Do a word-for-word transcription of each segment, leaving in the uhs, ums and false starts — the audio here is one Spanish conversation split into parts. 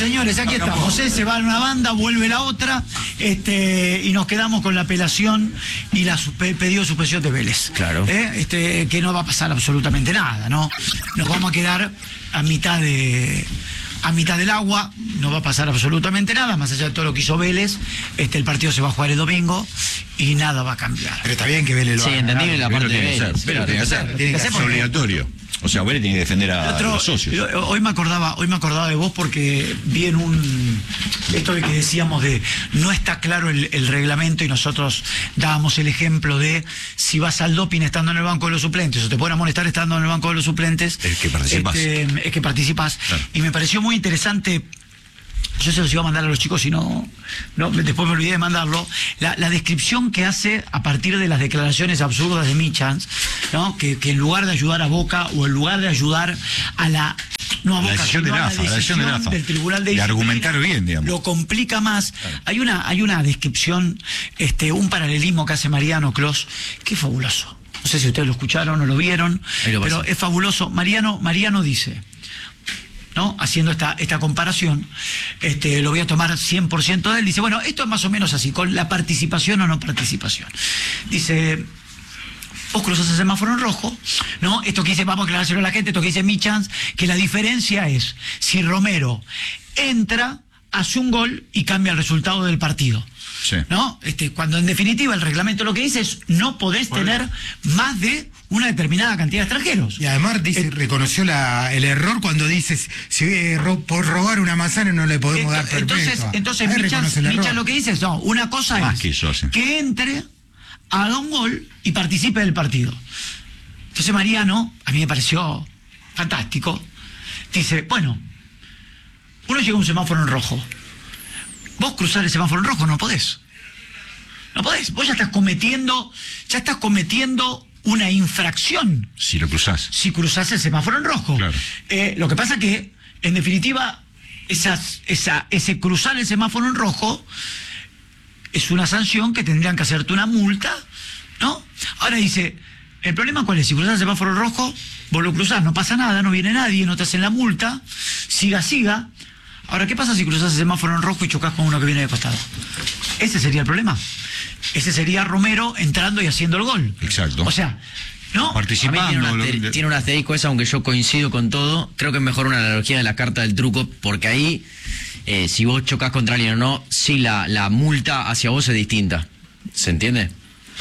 señores, aquí estamos. ¿eh? Se va una banda, vuelve la otra, este, y nos quedamos con la apelación y la suspe pedido de suspensión de Vélez. Claro. ¿Eh? Este, que no va a pasar absolutamente nada, ¿no? Nos vamos a quedar a mitad de... a mitad del agua, no va a pasar absolutamente nada, más allá de todo lo que hizo Vélez. Este, el partido se va a jugar el domingo y nada va a cambiar. Pero está bien que Vélez lo haga. Sí, entendible la parte de Vélez. Vélez tiene que hacer, tiene que hacer, es obligatorio. O sea, Vélez tiene que defender a otro, los socios. Hoy me acordaba, hoy me acordaba de vos porque vi en un esto de que decíamos de no está claro el, el reglamento y nosotros dábamos el ejemplo de si vas al doping estando en el banco de los suplentes o te pueden amonestar estando en el banco de los suplentes, es que participas. Este, es que participas. Claro. Y me pareció muy interesante. Yo se los iba a mandar a los chicos y no, no después me olvidé de mandarlo. La, la descripción que hace a partir de las declaraciones absurdas de Michans, ¿no? Que, que en lugar de ayudar a Boca o en lugar de ayudar a la no a la Boca, decisión de sino a Nafa, la la decisión de decisión Nafa. del Tribunal de Y argumentar bien, digamos. Lo complica más. Claro. Hay una hay una descripción, este, un paralelismo que hace Mariano Clos, que es fabuloso. No sé si ustedes lo escucharon o lo vieron, lo pero pasé. es fabuloso. Mariano Mariano dice, ¿no? Haciendo esta, esta comparación, este, lo voy a tomar cien por ciento de él. Dice, bueno, esto es más o menos así, con la participación o no participación. Dice, vos cruzás el semáforo en rojo, ¿no? Esto que dice, vamos a aclarárselo a la gente, esto que dice Michans, que la diferencia es si Romero entra, hace un gol y cambia el resultado del partido. Sí. ¿No? Este, cuando en definitiva el reglamento lo que dice es no podés bueno. tener más de una determinada cantidad de extranjeros. Y además dice, eh, reconoció la, el error cuando dice si eh, ro, por robar una manzana no le podemos ent dar perpetua. Entonces, entonces Michans, Michans lo que dice es no, una cosa más es que, eso, sí. que entre, haga un gol y participe del partido. Entonces Mariano, a mí me pareció fantástico, dice, bueno, uno llega a un semáforo en rojo. Vos cruzar el semáforo en rojo no podés. No podés. Vos ya estás cometiendo, ya estás cometiendo una infracción. Si lo cruzás. Si cruzás el semáforo en rojo. Claro. Eh, lo que pasa que, en definitiva, esas, esa, ese cruzar el semáforo en rojo es una sanción que tendrían que hacerte una multa, ¿no? Ahora dice, ¿el problema cuál es? Si cruzás el semáforo en rojo, vos lo cruzás, no pasa nada, no viene nadie, no te hacen la multa, siga, siga. Ahora, ¿qué pasa si cruzas el semáforo en rojo y chocas con uno que viene de costado? Ese sería el problema. Ese sería Romero entrando y haciendo el gol. Exacto. O sea, ¿no? Participando. Tiene un, aster tiene un asterisco esa, aunque yo coincido con todo. Creo que es mejor una analogía de la carta del truco, porque ahí, eh, si vos chocas contra alguien o no, sí la, la multa hacia vos es distinta. ¿Se entiende?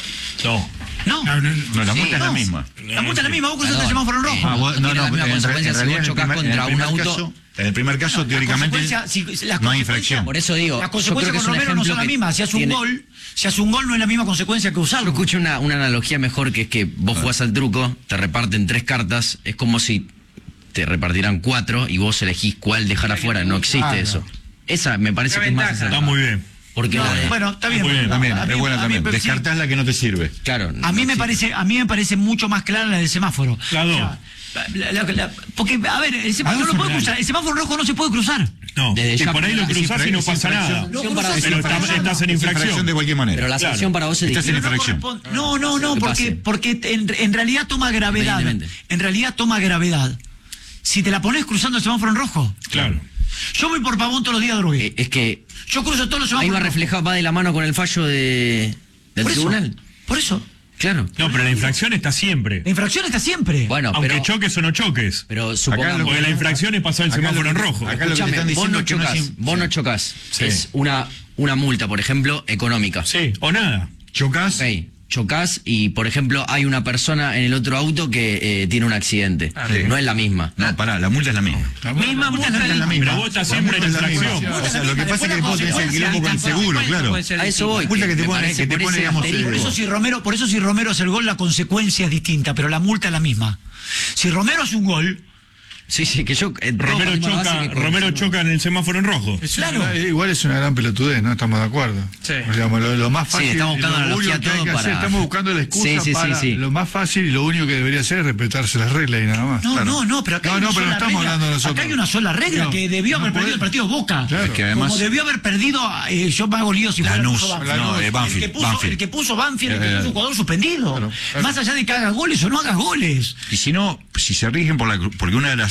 No. No, no, no, no la multa sí, es no. la misma. La multa es la misma, vos cruzaste el semáforo en rojo. Ah, vos, no, no, no, en, consecuencia en si vos chocas contra un auto. Caso, en el primer caso, no, teóricamente, si, no hay infracción. Por eso digo, las consecuencias con Romero no son las mismas. Si hace un gol, si hace un gol no es la misma consecuencia que usarlo. Yo escucho una, una analogía mejor, que es que vos ah. jugás al truco, te reparten tres cartas, es como si te repartirán cuatro y vos elegís cuál dejar afuera. No existe ah, eso. No. Esa me parece la que ventaja. es más... Está muy bien. Porque no, la de... bueno, está bien. Bien, también, es buena también. Mí, Descartás sí. la que no te sirve. Claro. A mí no, me sí. parece, a mí me parece mucho más clara la del semáforo. Claro. O sea, la, la, la, porque, a ver, el semáforo no puede cruzar, el semáforo rojo no se puede cruzar. No, Desde y por ahí lo cruzás y no pasa nada. Pero estás, estás en infracción. De cualquier manera. Pero la sanción claro. para vos es Estás en infracción. No, no, no, porque, porque en, en realidad toma gravedad. En realidad toma gravedad. Si te la pones cruzando el semáforo en rojo. Claro. Yo voy por Pavón todos los días, Drogué. Eh, es que... Yo cruzo todos los semáforos. Ahí va reflejado, va de la mano con el fallo de, del por tribunal. Eso, por eso. Claro. No, pero la infracción está siempre. La infracción está siempre. Bueno, aunque pero, choques o no choques. Pero supongamos... Porque la infracción es pasar el semáforo lo, en rojo. Acá lo que te están diciendo vos no es que chocás, no es... vos no chocás. Sí. Es una, una multa, por ejemplo, económica. Sí, o nada. Chocás. Okay. Chocás y, por ejemplo, hay una persona en el otro auto que eh, tiene un accidente. Ah, sí. No es la misma. No, pará, la multa es la misma. La misma multa es la misma. Pero vos estás siempre en infracción. O sea, lo que pasa es que vos tenés el quilombo con el seguro, claro. A eso voy. Multa que te pone, que te pone, digamos... Por eso si Romero, por eso si Romero hace el gol, la consecuencia es distinta, pero la multa es la misma. Si Romero hace un gol... Sí, sí, que yo... Eh, Romero choca, Romero choca en el semáforo en rojo. Es claro. Una, igual es una gran pelotudez, ¿no? Estamos de acuerdo. Sí. Digamos, lo, lo más fácil... Sí, estamos buscando lo único que hay que para... hacer, estamos buscando la excusa sí, sí, para... Sí, sí. Lo más fácil y lo único que debería hacer es respetarse las reglas y nada más. No, claro. no, no, pero acá no, hay una no, pero sola estamos regla. hablando de nosotros. Acá hay una sola regla no, que debió no haber puede... perdido el partido Boca. Claro. Es que además... Como debió haber perdido, eh, yo me hago lío si fuera Lanús, puso Lanús, no, eh, Banfield, el, que puso, Banfield. el que puso Banfield, el que Eh, puso un jugador suspendido. Claro, claro. Más allá de que hagas goles o no hagas goles. Y si no, si se rigen por la... Porque una de las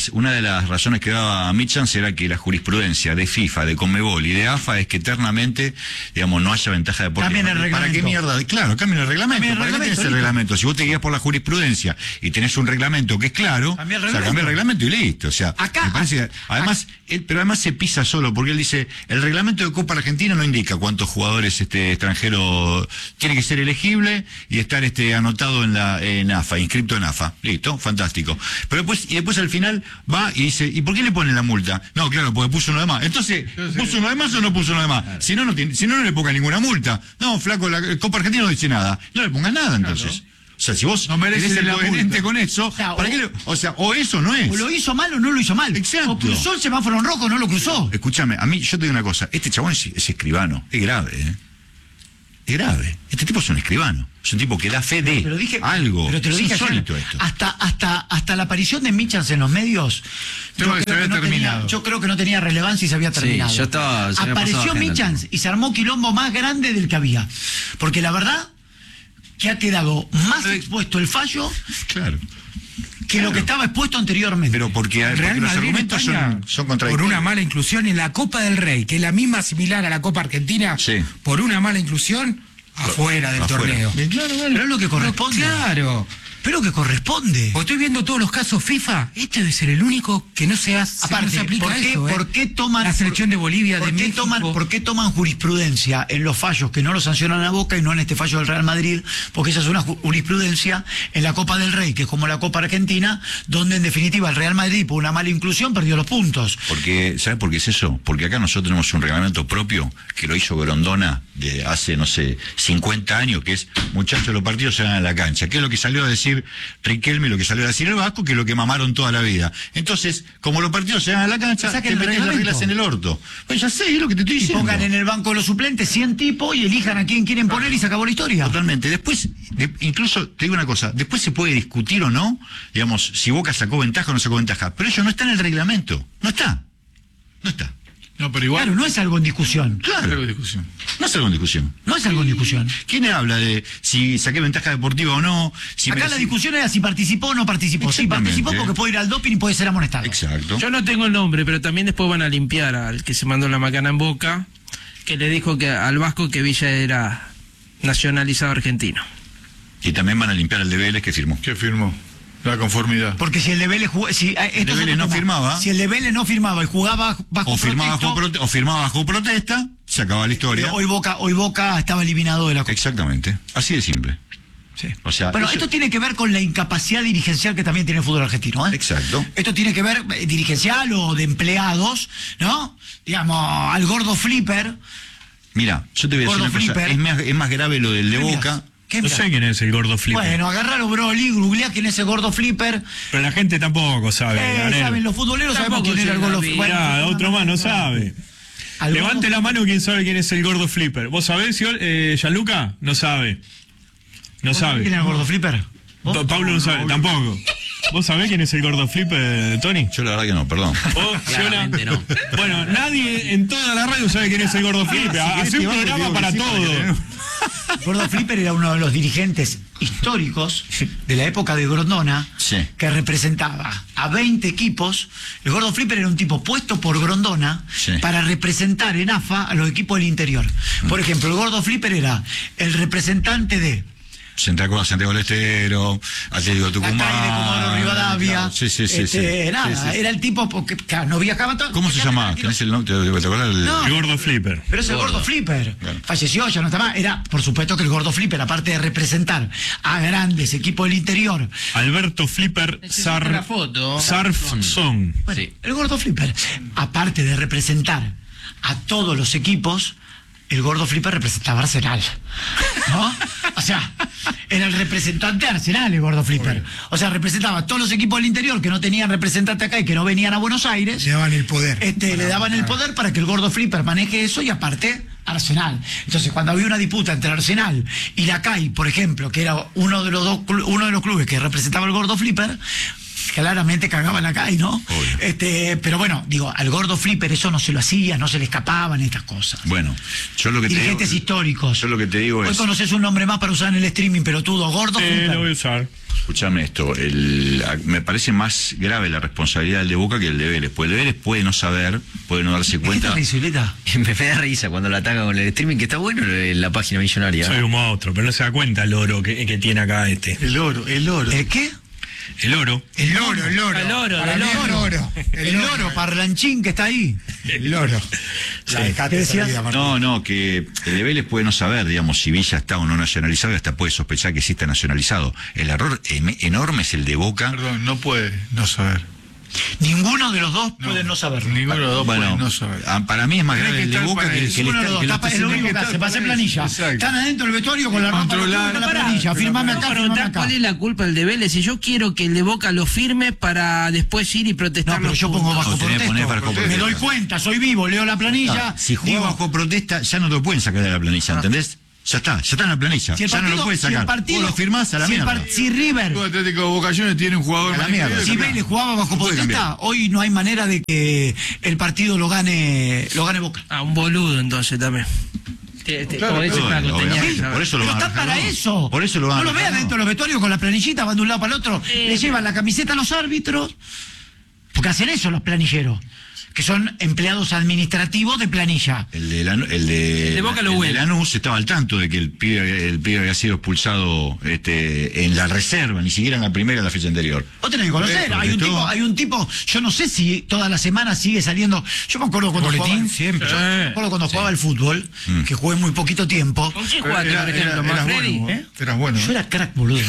las, una de las razones que daba Mitchans era que la jurisprudencia de FIFA, de Conmebol y de A F A es que eternamente, digamos, no haya ventaja deportiva. Cambien el reglamento. ¿Para qué mierda? Claro, cambien el reglamento. Cambien el ¿Para qué reglamento, tenés el listo. reglamento? Si vos te guías por la jurisprudencia y tenés un reglamento que es claro, Cambia el o sea, reglamento. cambia el reglamento y listo. O sea, Acá- me parece que- además, él, pero además se pisa solo, porque él dice, el reglamento de Copa Argentina no indica cuántos jugadores este extranjeros tiene que ser elegible y estar este anotado en la en A F A, inscrito en A F A. Listo, fantástico. Pero después, y después al final va y dice, ¿y por qué le ponen la multa? No, claro, porque puso uno de más. Entonces, ¿puso uno de más o no puso uno de más? Si no, no tiene, si no, no le ponga ninguna multa. No, flaco, la Copa Argentina no dice nada. No le pongas nada entonces. O sea, si vos No merece querés ser la coherente multa. con eso, sea, ¿para o- qué le- o sea, o eso no es. O lo hizo mal o no lo hizo mal. Exacto. O cruzó el semáforo en rojo o no lo cruzó. Escúchame, a mí, yo te digo una cosa, este chabón es, es escribano, es grave, ¿eh? Es grave. Este tipo es un escribano, es un tipo que da fe de Pero dije, algo. pero te lo Es dije ayer, insólito esto. hasta hasta hasta la aparición de Mitchans en los medios. Tengo que creo se había no terminado. tenía, yo creo que no tenía relevancia y se había Sí, terminado. ya estaba- se había Apareció pasado agenda. Mitchans y se armó quilombo más grande del que había. Porque la verdad que ha quedado más expuesto el fallo Claro. que lo que estaba expuesto anteriormente. Pero porque, El porque Real los Madrid argumentos España, son, son por contradictorios. una mala inclusión en la Copa del Rey, que es la misma similar a la Copa Argentina, Sí. por una mala inclusión, afuera del Afuera. torneo. Bien, claro, vale. Pero es lo que corresponde. Claro. Pero que corresponde. O estoy viendo todos los casos FIFA, este debe ser el único que no se hace, Aparte, no se aplica ¿por qué, eso, ¿eh? por qué toman la selección de Bolivia, ¿por de qué México? toman, ¿Por qué toman jurisprudencia en los fallos que no lo sancionan a Boca y no en este fallo del Real Madrid? Porque esa es una ju- jurisprudencia en la Copa del Rey, que es como la Copa Argentina, donde en definitiva el Real Madrid, por una mala inclusión, perdió los puntos. Porque, ¿sabes por qué es eso? Porque acá nosotros tenemos un reglamento propio que lo hizo Grondona de hace, no sé, cincuenta años, que es, muchachos, los partidos se van a la cancha. ¿Qué es lo que salió a decir Riquelme, lo que salió a decir el Vasco, que es lo que mamaron toda la vida? Entonces, como los partidos se van a la cancha, Saquen te el metes las reglamento. reglas en el orto. Pues ya sé, es lo que te estoy Y diciendo. pongan en el banco los suplentes cien tipos y elijan a quién quieren poner y se acabó la historia. Totalmente. Después, de- incluso, te digo una cosa, después se puede discutir o no, digamos, si Boca sacó ventaja o no sacó ventaja, pero eso no está en el reglamento. No está. No está. No, pero igual. Claro, no es algo en discusión. Claro, Claro. discusión. No es algo en discusión. No es algo en discusión. ¿Quién habla de si saqué ventaja deportiva o no? Si Acá me- la discusión era si participó o no participó. Si Exactamente. participó porque puede ir al doping y puede ser amonestado. Exacto. Yo no tengo el nombre, pero también después van a limpiar al que se mandó la macana en Boca, que le dijo que al Vasco que Villa era nacionalizado argentino. Y también van a limpiar al de Vélez que firmó. ¿Qué firmó? La conformidad. Porque si el de Vélez jugó- si, eh, esto es Vélez otro no tema. firmaba. Si el de Vélez no firmaba y jugaba bajo O firmaba, protesto, bajo prote- o firmaba bajo protesta, se acaba la historia. eh, hoy Boca, hoy Boca estaba eliminado de la Copa. Exactamente. Así de simple. Sí. O sea, Bueno, eso- esto tiene que ver con la incapacidad dirigencial que también tiene el fútbol argentino, ¿eh? Exacto. Esto tiene que ver eh, dirigencial o de empleados, ¿no? Digamos, al gordo flipper. Mira, yo te voy a decir Gordo una cosa. flipper. Es más, es más grave lo del de ¿Qué mirás? Boca. ¿Qué No mirás? sé quién es el gordo flipper. Bueno, agarralo, Broly, googlea quién es el gordo flipper. Pero la gente tampoco sabe. Eh, Gabriel. saben, los futboleros sabemos Tampoco quién era el sé, gordo David. flipper. Mirá, otro más no sabe. Al Levante gordo- la mano quien sabe quién es el gordo flipper. ¿Vos sabés, eh, Gianluca? No sabe. No ¿Vos sabés sabe. quién era el gordo flipper? ¿Vos? Pa- Pablo no sabe, tampoco. ¿Vos sabés quién es el gordo flipper, Tony? Yo la verdad que no, perdón. ¿Vos, Claramente Fiona? no. Bueno, nadie en toda la radio sabe quién es el gordo flipper. Si querés Hace un te banco, programa te para digo que sí, todo. para que El gordo flipper era uno de los dirigentes históricos de la época de Grondona, Sí. que representaba a veinte equipos. El gordo flipper era un tipo puesto por Grondona Sí. para representar en A F A a los equipos del interior. Por ejemplo, el gordo flipper era el representante de Central Córdoba, Santiago del Estero, Atlético Tucumán. la calle de Comodoro Rivadavia. Claro, Sí, sí, sí. Este, sí. nada, Sí, sí. era el tipo porque claro, no viajaba todo. ¿Cómo se llama? ¿Tenés el nombre? ¿Te, te acordás el- No. El gordo flipper. Pero es el gordo flipper. Claro. Falleció, ya no está más. Era, por supuesto, que el gordo flipper, aparte de representar a grandes equipos del interior. Alberto Flipper Necesito Sar, la foto. Sarfson. Bueno, Sí. el gordo flipper, aparte de representar a todos los equipos, el gordo flipper representaba a Arsenal. ¿No? O sea, era el representante de Arsenal, el gordo flipper. O sea, representaba a todos los equipos del interior que no tenían representante acá y que no venían a Buenos Aires. Le daban el poder. Este, le daban el poder para que el gordo flipper maneje eso y aparte Arsenal. Entonces, cuando había una disputa entre Arsenal y la C A I, por ejemplo, que era uno de los dos clu- uno de los clubes que representaba el gordo flipper, claramente cagaban acá y no. Obvio. Este, pero bueno, digo, al gordo Flipper eso no se lo hacía, no se le escapaban estas cosas. Bueno, yo lo que te digo... Dirigentes históricos. Yo lo que te digo Hoy es... conoces un nombre más para usar en el streaming, pelotudo, gordo Eh, Flipper. lo voy a usar. Escuchame esto, el, me parece más grave la responsabilidad del de Boca que el de Vélez, pues el de Vélez puede no saber, puede no darse ¿Qué te cuenta. risa, Violeta? Me da risa cuando la ataca con el streaming, que está bueno en la página millonaria. Soy un monstruo, pero no se da cuenta el oro que, que tiene acá este. El oro, el oro. ¿El qué? El oro. El loro, el loro. El loro, Para el mí loro. el loro. El loro parlanchín que está ahí. El loro. La dejaste ¿Qué decías? servida, Martín. No, no, que el de Vélez puede no saber, digamos, si Villa está o no nacionalizado, y hasta puede sospechar que sí está nacionalizado. El error em- enorme es el de Boca. Perdón, no puede no saber. Ninguno de los dos puede no saberlo. Ninguno de los dos Bueno, puede no saber. ah, para mí es más Tiene grave que el de estar Boca para que, eso. que le Uno de está- los que dos, lo tapa- está es lo haciendo- único que que hace, estar pase para planilla. eso, exacto. Están adentro del vestuario con la ropa Controlar. con la Pará, planilla. pero Firmame vamos acá, a firmame preguntar acá. cuál es la culpa del de Vélez y yo quiero que el de Boca lo firme para después ir y protestar. No, pero los yo pongo puntos. bajo No, tenés que poner bajo protesto. Me protesta. doy cuenta, soy vivo, leo la planilla. Ah, si juega digo, bajo protesta, ya no te lo pueden sacar de la planilla, ¿entendés? Ya está, ya está en la planilla. si el ya no partido- lo puedes si el sacar. partido- Vos lo firmás a la si el mierda. par- Si River, El Atlético de Boca Juniors tiene un jugador A la más mierda. increíble si que- Vélez jugaba bajo No puede protesta, cambiar. hoy no hay manera de que el partido lo gane, lo gane Boca. Ah, un boludo entonces también. Te- te- Claro, como dice claro, Flaco, obviamente. tenía que saber. Por eso lo Pero van a están dejar, para no. eso. Por eso lo van a No lo dejar, vean no. dentro de los vestuarios con la planillita, van de un lado para el otro, Eh. le llevan la camiseta a los árbitros, porque hacen eso los planilleros, que son empleados administrativos de planilla. El de, Lanu- el de, El de Boca lo el de huele. Lanús estaba al tanto de que el pibe, el pibe había sido expulsado este, en la reserva, ni siquiera en la primera de la fecha anterior. Vos tenés que conocer, Eh, hay un protestó. tipo, hay un tipo, yo no sé si toda la semana sigue saliendo, yo me acuerdo cuando Boletín, jugaba, siempre. yo me acuerdo cuando jugaba al fútbol, Mm. que jugué muy poquito tiempo, ¿Con quién Pero jugaste, era- por era- ejemplo? eras ¿Manfredi? bueno, ¿eh? eras bueno. yo era crack, boludo.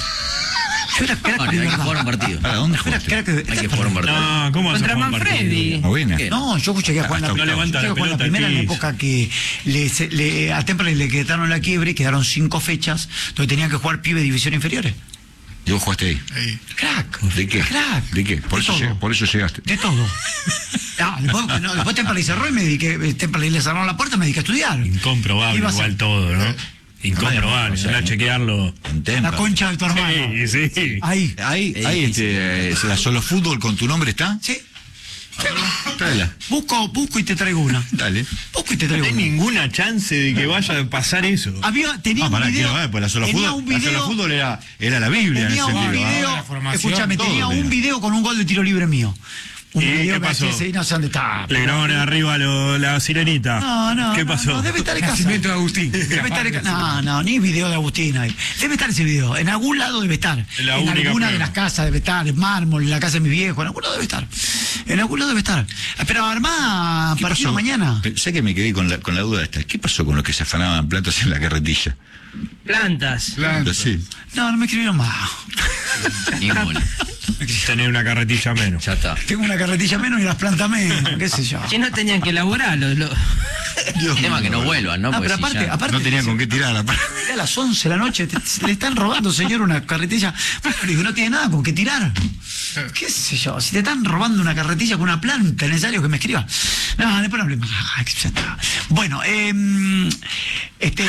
Yo era crack Bueno, de hay que verdad. jugar un partido. ¿Para dónde Yo era jugaste? crack de- Hay que jugar un partido. No, ¿cómo vas a Contra jugar un Manfredi. partido? Movina. ¿Qué? No, yo llegué a jugar en la, No yo levanta llegué la a jugar en la pelota, primera en la Kiss. época que le, se- le- a Temple le quedaron la quiebre y quedaron cinco fechas donde tenían que jugar pibe de división inferiores. Y vos jugaste ahí. Ahí. Crack. ¿De qué? Crack. ¿De qué? Por, De eso, todo. lleg- por eso llegaste. De todo. Ah, después, no, después Temple cerró y me dediqué, Temple le cerraron la puerta y me dediqué a estudiar. Incomprobable, Iba a ser igual todo, ¿no? Incomprobable, o sea, anda a chequearlo. En Tempa. La concha de tu hermano. Sí, sí. Ahí. Ahí, Es ahí difícil. este, eh, la solo fútbol con tu nombre está. Sí. Tráela. Busco, busco y te traigo una. Dale. Busco y te No traigo hay una. ninguna chance de que vaya a pasar eso. Había, tenía No, un pará, video. quiero ver, pues la solo tenía fútbol, un la solo video. fútbol era, era la Biblia en Tenía ese un sentido. ¿ah? video. la formación, Escúchame, todo, tenía mira. un video con un gol de tiro libre mío. Un ¿Y video qué pasó? V H S, y no sé dónde está. Le grabaron arriba lo- la sirenita. No, no. ¿Qué no, pasó? no, debe estar en casa. Nacimiento de Agustín. Debe estar en ca- no, no, ni video de Agustín hay. Debe estar ese video. En algún lado debe estar. La en única alguna de prueba. las casas debe estar. En mármol, en la casa de mi viejo. En algún lado debe estar. En algún lado debe estar. Pero armá ¿Qué partido pasó? mañana. Pe- Sé que me quedé con la, con la duda esta. ¿Qué pasó con los que se afanaban platos en la carretilla? Plantas. Planta. Sí. No, no me escribieron más. Ninguna. Tener una carretilla menos. Ya está. Tengo una carretilla menos y las plantas menos. ¿Qué sé yo? Si no tenían que elaborar los, los- El tema es que no vuelvan, ¿no? Ah, Porque pero si aparte, ya- aparte No tenían con qué tirar. aparte. a las once de la noche te- le están robando, señor, una carretilla. Bueno, le digo, no tiene nada con qué tirar. ¿Qué sé yo? Si te están robando una carretilla con una planta, es necesario que me escriba. No, después no hablemos. Ah, ya está. Bueno, eh, este.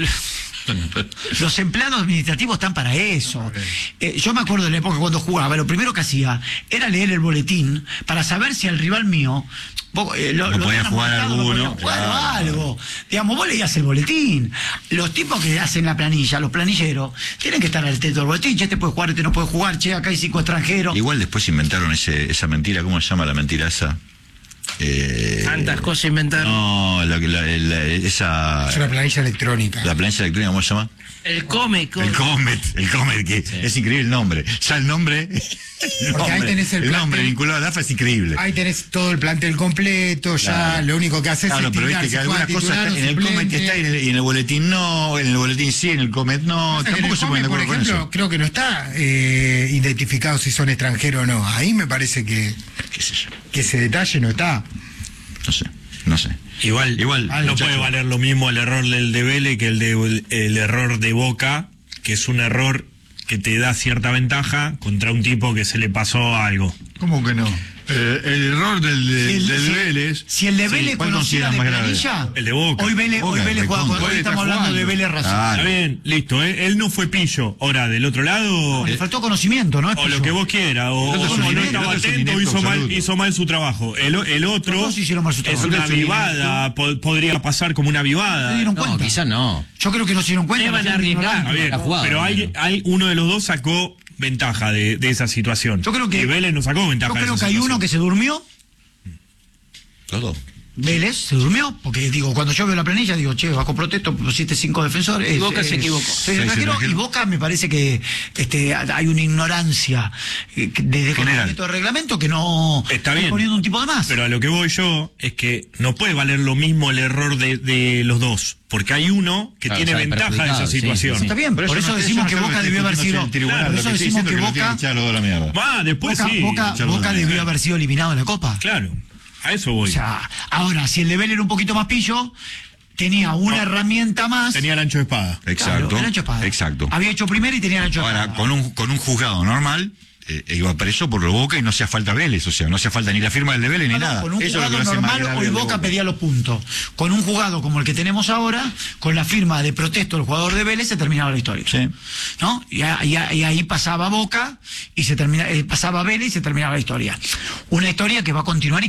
Los empleados administrativos están para eso. Eh, yo me acuerdo de la época cuando jugaba, lo primero que hacía era leer el boletín para saber si al rival mío vos, eh, lo, No lo podía habían jugar amonestado, no alguno, podía jugar o claro. algo. Digamos, vos leías el boletín. Los tipos que hacen la planilla, los planilleros, tienen que estar al teto del boletín. Che, este puede jugar, este no puede jugar. Che, acá hay cinco extranjeros. Igual después inventaron ese, esa mentira. ¿Cómo se llama la mentira esa? Eh, tantas cosas inventaron. No, la, la- la- esa. Es una planilla electrónica. La plancha electrónica, ¿cómo se llama? El come, come. El Comet, el Comet, que es increíble el nombre. Ya el nombre. El Porque ahí nombre, tenés el nombre plantel. vinculado al A F A es increíble. Ahí tenés todo el plantel completo, ya Claro. lo único que haces Claro, es pero tirar viste si que juega algunas cosas titular está- o en el Comet suplente. está y en el, y en el boletín no, en el boletín sí, en el Comet no. Pasa que en Tampoco el se pueden de Come, acuerdo por con ejemplo, eso. creo que no está eh, identificado si son extranjeros o no. Ahí me parece que, ¿Qué sé yo? que ese detalle no está. No sé, no sé. Igual, Igual, no muchacho. puede valer lo mismo el error del de Vélez que el, de, el error de Boca, que es un error que te da cierta ventaja contra un tipo que se le pasó algo. ¿Cómo que no? Eh, el error del, de- Si el, del si- Vélez. si el de Sí, Vélez ¿cuál conocía consideras de más grave? planilla, El de Boca. hoy Vélez, Boca, hoy Vélez juega, recontra. hoy Hoy estamos está hablando de jugando. Vélez Racing. Claro. Está bien, listo, ¿eh? Él no fue pillo. Ahora, del otro lado, Le faltó conocimiento, ¿no? Es o lo pillo. que vos quieras, o, El otro o es un no inepto, estaba el otro es un atento o inepto hizo mal, absoluto. hizo mal su trabajo. El, el otro Los dos hicieron mal su es trabajo. una El otro es un vivada, po- podría pasar como una ¿Se vivada. dieron No, cuenta? quizás no. Yo creo que no se dieron cuenta. Se van no a fueron arriesgar. ignorantes. Está bien, La jugada, pero hay, primero. hay uno de los dos sacó ventaja de, de esa situación. Yo creo que- y Vélez no sacó ventaja Yo de creo esa que hay situación. uno que se durmió, Todo. Vélez se durmió, porque digo, cuando yo veo la planilla, digo, che, bajo protesto, pusiste cinco defensores. Y es- Boca es- se equivocó. seis Seis extranjeros, y extranjeros. Boca me parece que este, hay una ignorancia eh, que- de conocimiento del reglamento que no Está bien. poniendo un tipo de más. Pero a lo que voy yo es que no puede valer lo mismo el error de, de los dos. Porque hay uno que Claro, tiene sale ventaja de esa perjudicado, sí, situación. sí, sí. Está bien, por eso, no- decimos no que es algo Boca esté debió haber discutiendo sido. en el tribunal, Por lo eso que estoy decimos diciendo que es lo tienen Boca, echado los dos a la mierda. Va, después Boca, sí. Boca, echarlo de Boca la debió mierda. haber sido eliminado de la Copa. Claro, a eso voy. O sea, ahora, si el de Vélez era un poquito más pillo, tenía una No. herramienta más. Tenía el ancho de espada. Exacto. Claro, el ancho de espada. Exacto. Había hecho primero y tenía el ancho de Ahora, espada. con un, con un juzgado normal, eh, iba preso por lo Boca y no hacía falta Vélez. O sea, no hacía falta ni la firma del de Vélez ni No, no, nada. con un Eso es lo que jugado lo hace más normal, grave hoy al de Boca pedía los puntos. Con un jugado como el que tenemos ahora, con la firma de protesto del jugador de Vélez, se terminaba la historia. Sí. ¿No? Y, a- y a- y ahí pasaba Boca, y se termina, eh, pasaba Vélez y se terminaba la historia. Una historia que va a continuar y